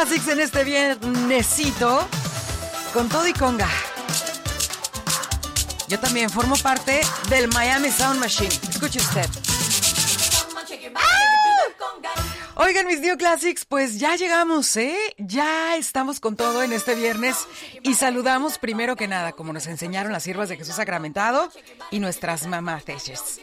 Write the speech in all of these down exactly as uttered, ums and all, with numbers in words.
Classics en este viernesito con todo y conga. Yo también formo parte del Miami Sound Machine. Escuche usted. Oigan, mis New Classics, pues ya llegamos, ¿eh? Ya estamos con todo en este viernes y saludamos primero que nada, como nos enseñaron las siervas de Jesús Sacramentado y nuestras mamateches.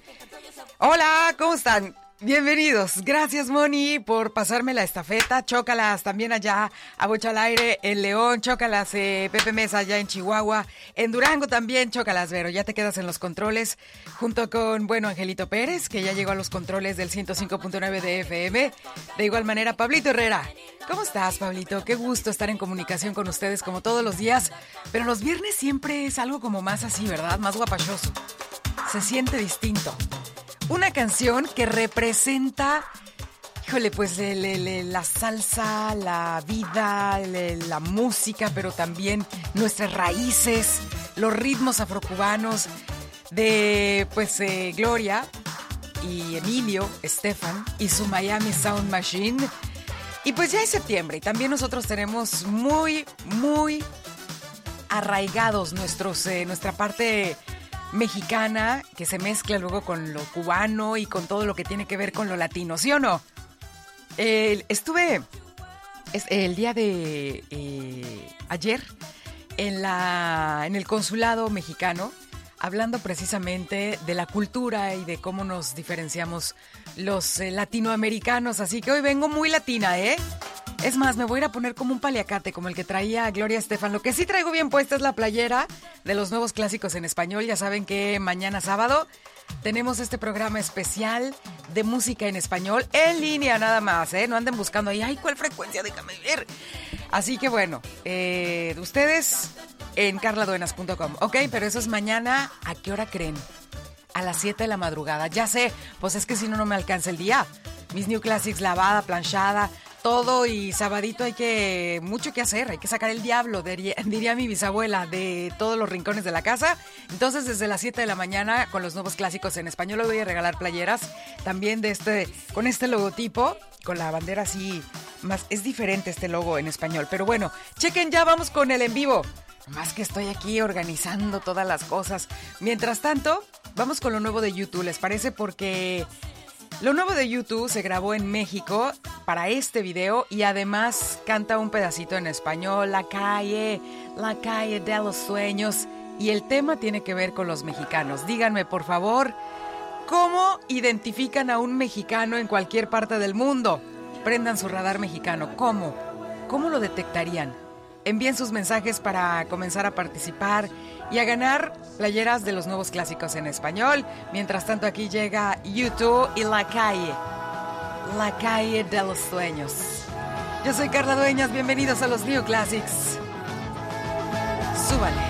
Hola, ¿cómo están? Bienvenidos. Gracias, Moni, por pasarme la estafeta. Chócalas también allá a Bocha al Aire en León. Chócalas, eh, Pepe Mesa allá en Chihuahua. En Durango también. Chócalas, Vero. Ya te quedas en los controles junto con, bueno, Angelito Pérez, que ya llegó a los controles del ciento cinco punto nueve de F M. De igual manera, Pablito Herrera. ¿Cómo estás, Pablito? Qué gusto estar en comunicación con ustedes como todos los días. Pero los viernes siempre es algo como más así, ¿verdad? Más guapachoso. Se siente distinto. Una canción que representa, híjole, pues el, el, la salsa, la vida, el, la música, pero también nuestras raíces, los ritmos afrocubanos de, pues, eh, Gloria y Emilio Estefan y su Miami Sound Machine. Y pues ya es septiembre y también nosotros tenemos muy, muy arraigados nuestros, eh, nuestra parte mexicana, que se mezcla luego con lo cubano y con todo lo que tiene que ver con lo latino, ¿sí o no? Eh, estuve es, el día de eh, ayer en, la, en el consulado mexicano hablando precisamente de la cultura y de cómo nos diferenciamos los eh, latinoamericanos, así que hoy vengo muy latina, ¿eh? Es más, me voy a ir a poner como un paliacate, como el que traía Gloria Estefan. Lo que sí traigo bien puesta es la playera de los nuevos clásicos en español. Ya saben que mañana sábado tenemos este programa especial de música en español en línea nada más, ¿eh? No anden buscando ahí, ay, ¿cuál frecuencia? Déjame ver. Así que bueno, eh, ustedes en carla duenas punto com, ok, pero eso es mañana. ¿A qué hora creen? A las siete de la madrugada. Ya sé, pues es que si no, no me alcanza el día. Mis New Classics lavada, planchada, todo, y sabadito hay que mucho que hacer, hay que sacar el diablo, diría, diría mi bisabuela, de todos los rincones de la casa. Entonces desde las siete de la mañana con los nuevos clásicos en español, hoy voy a regalar playeras también de este, con este logotipo, con la bandera así, más es diferente este logo en español, pero bueno, chequen, ya vamos con el en vivo. Más que estoy aquí organizando todas las cosas. Mientras tanto, vamos con lo nuevo de YouTube, ¿les parece? Porque lo nuevo de YouTube se grabó en México para este video y además canta un pedacito en español, La calle, la calle de los sueños, y el tema tiene que ver con los mexicanos. Díganme, por favor, ¿cómo identifican a un mexicano en cualquier parte del mundo? Prendan su radar mexicano. ¿Cómo? ¿Cómo lo detectarían? Envíen sus mensajes para comenzar a participar y a ganar playeras de los nuevos clásicos en español. Mientras tanto, aquí llega YouTube y La Calle, La Calle de los Sueños. Yo soy Carla Dueñas, bienvenidos a los New Classics. Súbale.